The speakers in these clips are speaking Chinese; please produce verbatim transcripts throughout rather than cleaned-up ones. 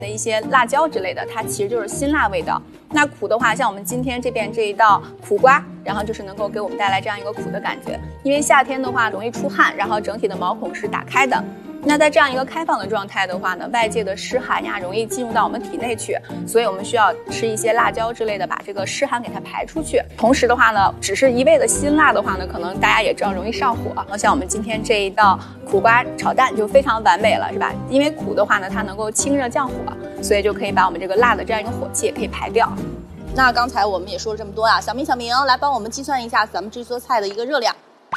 的一些辣椒之类的，它其实就是辛辣味道。那苦的话，像我们今天这边这一道苦瓜，然后就是能够给我们带来这样一个苦的感觉。因为夏天的话容易出汗，然后整体的毛孔是打开的。那在这样一个开放的状态的话呢，外界的湿寒呀容易进入到我们体内去，所以我们需要吃一些辣椒之类的，把这个湿寒给它排出去。同时的话呢，只是一味的辛辣的话呢，可能大家也知道容易上火。像我们今天这一道苦瓜炒蛋就非常完美了，是吧？因为苦的话呢，它能够清热降火，所以就可以把我们这个辣的这样一个火气也可以排掉。那刚才我们也说了这么多啊，小明小明来帮我们计算一下咱们这桌菜的一个热量。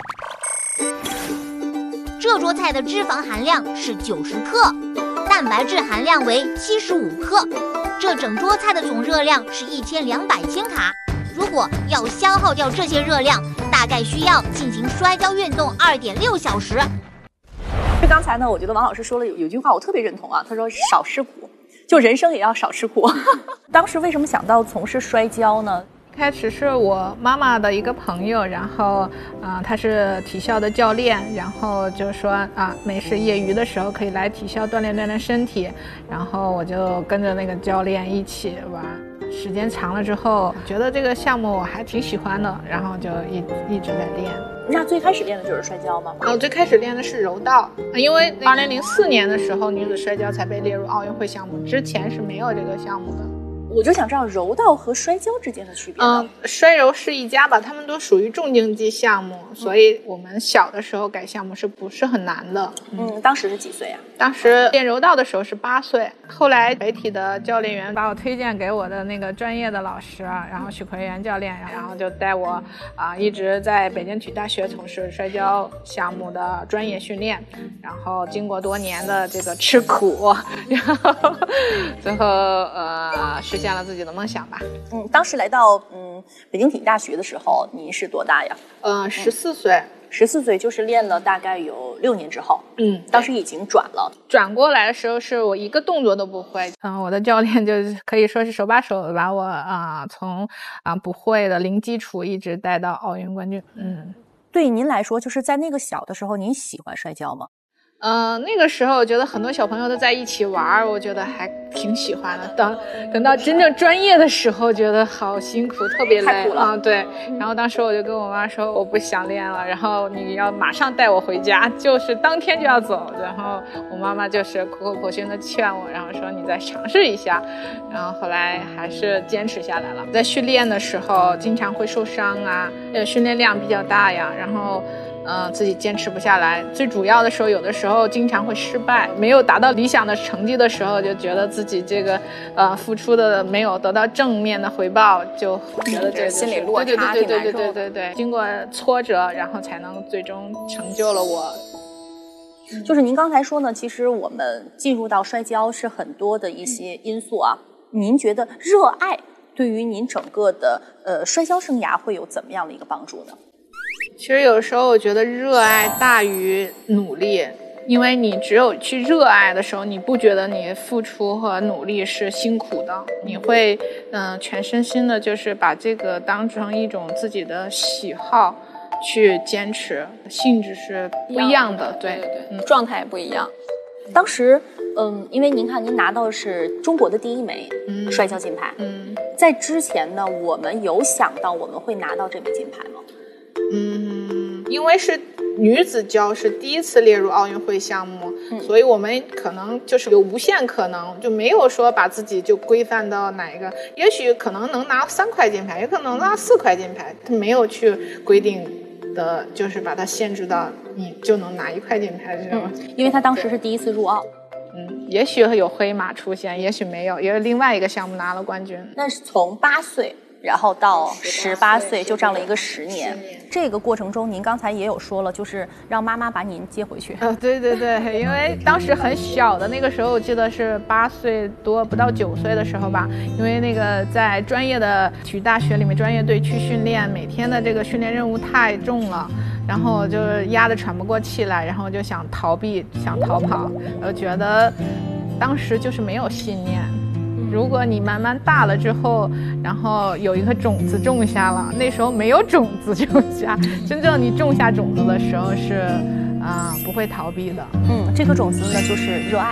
这桌菜的脂肪含量是九十克，蛋白质含量为七十五克，这整桌菜的总热量是一千两百千卡。如果要消耗掉这些热量，大概需要进行摔跤运动二点六小时。 就刚才呢，我觉得王老师说了有有句话我特别认同啊，他说少吃苦，就人生也要少吃苦。当时为什么想到从事摔跤呢？ 开始是我妈妈的一个朋友，然后啊、呃，他是体校的教练，然后就说啊，没事业余的时候可以来体校锻炼锻炼身体，然后我就跟着那个教练一起玩。时间长了之后，觉得这个项目我还挺喜欢的，然后就一一直在练。 那最开始练的就是摔跤吗？ 哦，最开始练的是柔道，因为二零零四年的时候，女子摔跤才被列入奥运会项目，之前是没有这个项目的。 我就想知道柔道和摔跤之间的区别。 嗯，摔柔是一家吧，他们都属于重竞技项目，所以我们小的时候改项目是不是很难的？ 嗯，当时是几岁啊？ 当时练柔道的时候是八岁，后来北体的教练员把我推荐给我的那个专业的老师，然后许奎元教练，然后就带我啊、呃、一直在北京体育大学从事摔跤项目的专业训练，然后经过多年的这个吃苦，然后最后呃实现了自己的梦想吧。 嗯，当时来到嗯北京体育大学的时候，你是多大呀？ 呃，十四岁。 十四岁就是练了大概有六年之后， 嗯， 当时已经转了。 转过来的时候是我一个动作都不会，嗯、呃，我的教练就可以说是手把手的把我啊、呃、从啊、呃、不会的零基础一直带到奥运冠军。嗯， 对您来说，就是在那个小的时候，您喜欢摔跤吗？ 呃，那个时候我觉得很多小朋友都在一起玩，我觉得还挺喜欢的。等等到真正专业的时候，觉得好辛苦，特别累， 太苦了啊。对，然后当时我就跟我妈说我不想练了，然后你要马上带我回家，就是当天就要走。然后我妈妈就是苦口婆心的劝我，然后说你再尝试一下。然后后来还是坚持下来了。在训练的时候经常会受伤啊，呃，训练量比较大呀，然后。嗯、呃，自己坚持不下来。最主要的时候，有的时候经常会失败，没有达到理想的成绩的时候，就觉得自己这个呃付出的没有得到正面的回报，就觉得这心理落差对对对对对对对，经过挫折，然后才能最终成就了我。 就是您刚才说呢，其实我们进入到摔跤是很多的一些因素啊。您觉得热爱对于您整个的呃摔跤生涯会有怎么样的一个帮助呢？ 其实有时候我觉得热爱大于努力，因为你只有去热爱的时候，你不觉得你付出和努力是辛苦的，你会嗯、呃、全身心的就是把这个当成一种自己的喜好去坚持，性质是不一样的，对对对对、 嗯， 状态也不一样。当时嗯，因为您看您拿到的是中国的第一枚摔跤金牌， 嗯， 在之前呢，我们有想到我们会拿到这枚金牌吗？ 嗯，因为是女子跤是第一次列入奥运会项目、嗯、所以我们可能就是有无限可能，就没有说把自己就规范到哪一个，也许可能能拿三块金牌，也可能拿四块金牌，他没有去规定的，就是把它限制到你就能拿一块金牌这种、 嗯、因为他当时是第一次入奥。 嗯，也许有黑马出现，也许没有，因为另外一个项目拿了冠军。 那是从八岁然后到十八岁就这样了一个十年，这个过程中您刚才也有说了，就是让妈妈把您接回去。 哦，对对对，因为当时很小的那个时候，我记得是八岁多不到九岁的时候吧，因为那个在专业的体育大学里面专业队去训练，每天的这个训练任务太重了，然后就压得喘不过气来，然后就想逃避，想逃跑，我觉得当时就是没有信念。如果你慢慢大了之后，然后有一颗种子种下了，那时候没有种子种下，真正你种下种子的时候是啊、呃、不会逃避的。 嗯，这颗种子呢就是热爱。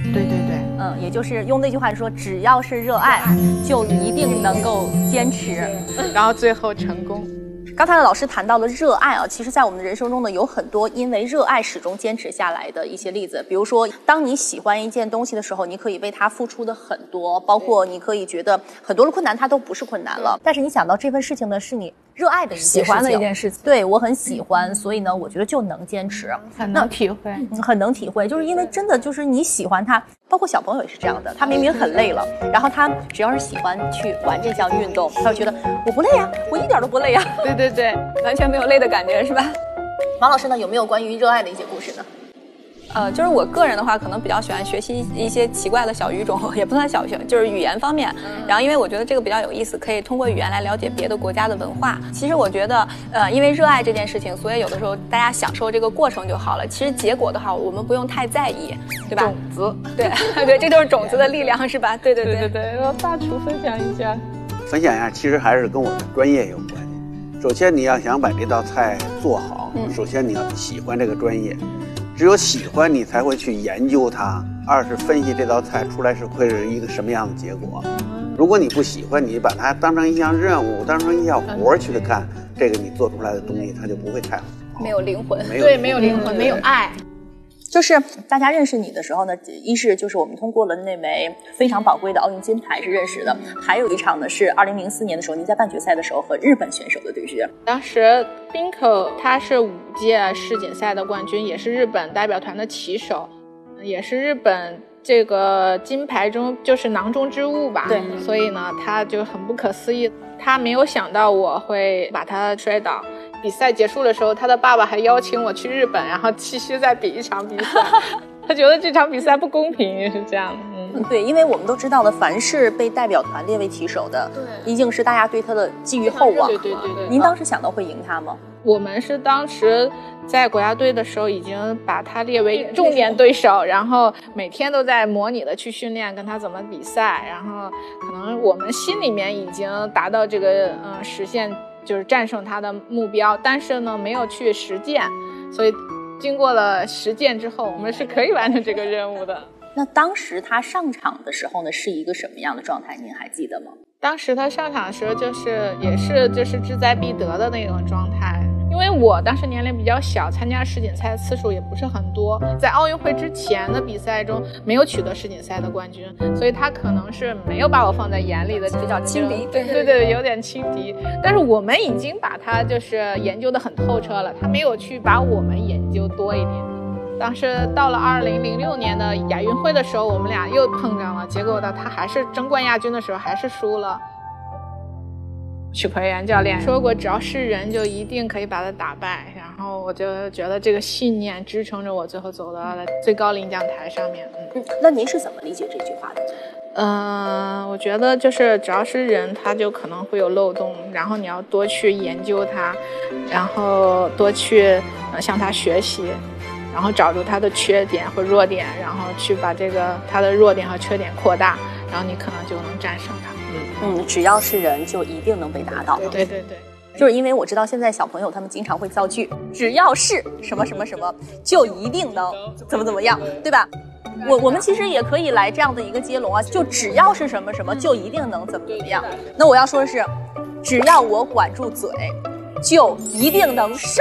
对对对， 嗯，也就是用那句话说，只要是热爱，就一定能够坚持， 然后最后成功。 刚才的老师谈到了热爱啊，其实在我们的人生中呢，有很多因为热爱始终坚持下来的一些例子。比如说，当你喜欢一件东西的时候，你可以为它付出的很多，包括你可以觉得很多的困难它都不是困难了。但是你想到这份事情呢，是你热爱的一件事情， 喜欢的一件事情， 对我很喜欢，所以呢，我觉得就能坚持， 很能体会， 嗯、很能体会，就是因为真的就是你喜欢它，包括小朋友也是这样的，他明明很累了，然后他只要是喜欢去玩这项运动，他会觉得我不累呀、啊，我一点都不累呀、啊， 对对对， 完全没有累的感觉，是吧？王老师呢，有没有关于热爱的一些故事呢？呃，就是我个人的话，可能比较喜欢学习一些奇怪的小语种，也不算小学，就是语言方面。然后，因为我觉得这个比较有意思，可以通过语言来了解别的国家的文化。其实我觉得，呃，因为热爱这件事情，所以有的时候大家享受这个过程就好了。其实结果的话，我们不用太在意，对吧？ 种子， 对对，这就是种子的力量，是吧？对对对对对对。让大厨分享一下。 分享一下，其实还是跟我的专业有关系。首先，你要想把这道菜做好， 嗯、 首先你要喜欢这个专业。只有喜欢你才会去研究它，二是分析这道菜出来是会是一个什么样的结果。如果你不喜欢，你把它当成一项任务，当成一项活去看，这个你做出来的东西它就不会太好， 没有灵魂， 没有对，没有灵魂，没有爱。 就是大家认识你的时候呢，一是就是我们通过了那枚非常宝贵的奥运金牌是认识的，还有一场呢是二零零四年的时候，您在半决赛的时候和日本选手的对决。 当时冰口他是五届世锦赛的冠军，也是日本代表团的旗手，也是日本这个金牌中就是囊中之物吧。 对， 所以呢，他就很不可思议，他没有想到我会把他摔倒。比赛结束的时候，他的爸爸还邀请我去日本，然后继续再比一场比赛。他觉得这场比赛不公平，是这样的。 嗯，对，因为我们都知道了，凡是被代表团列为旗手的，对，一定是大家对他的寄予厚望。 对对对对。 您当时想到会赢他吗？ 我们是当时在国家队的时候已经把他列为重点对手，然后每天都在模拟的去训练跟他怎么比赛，然后可能我们心里面已经达到这个嗯、呃、实现。就是战胜他的目标，但是呢没有去实践，所以经过了实践之后，我们是可以完成这个任务的。 那当时他上场的时候呢，是一个什么样的状态？您还记得吗？ 当时他上场的时候，就是也是就是志在必得的那种状态。因为我当时年龄比较小，参加世锦赛的次数也不是很多，在奥运会之前的比赛中没有取得世锦赛的冠军，所以他可能是没有把我放在眼里的， 比较轻敌。 对对对，有点轻敌。但是我们已经把他就是研究得很透彻了，他没有去把我们研究多一点。当时到了二零零六年的亚运会的时候，我们俩又碰上了，结果呢，他还是争冠亚军的时候还是输了。许培元教练说过，只要是人就一定可以把他打败，然后我就觉得这个信念支撑着我最后走到了最高领奖台上面。 嗯，那您是怎么理解这句话的？ 嗯、呃，我觉得就是只要是人，他就可能会有漏洞，然后你要多去研究他，然后多去、呃、向他学习，然后找出他的缺点或弱点，然后去把这个他的弱点和缺点扩大，然后你可能就能战胜他。 嗯，只要是人就一定能被打倒。 对对对对， 就是因为我知道现在小朋友他们经常会造句，只要是什么什么什么，就一定能怎么怎么样，对吧？我我们其实也可以来这样的一个接龙啊，就只要是什么什么，就一定能怎么怎么样。那我要说的是，只要我管住嘴，就一定能瘦。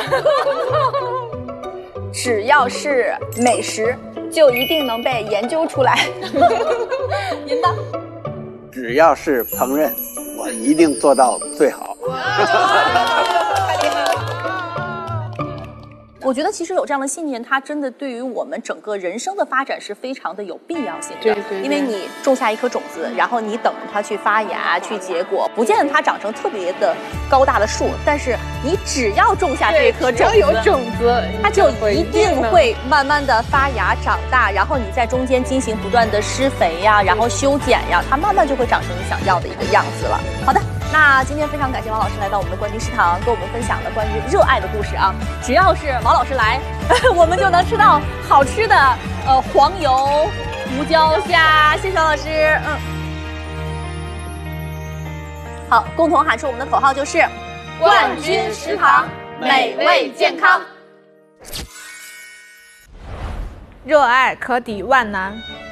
只要是美食，就一定能被研究出来。您呢？ 只要是烹饪，我一定做到最好。 我觉得其实有这样的信念，它真的对于我们整个人生的发展是非常的有必要性的。 对对对， 因为你种下一颗种子，然后你等着它去发芽、去结果，不见得它长成特别的高大的树，但是你只要种下这颗种子， 只要有种子， 它就一定会慢慢的发芽长大，然后你在中间进行不断的施肥呀，然后修剪呀，它慢慢就会长成你想要的一个样子了。好的。那今天非常感谢王老师来到我们的冠军食堂，跟我们分享了关于热爱的故事啊！只要是王老师来，我们就能吃到好吃的呃黄油胡椒虾。谢谢王老师，嗯。好，共同喊出我们的口号就是冠军食堂，美味健康。 热爱可抵万难。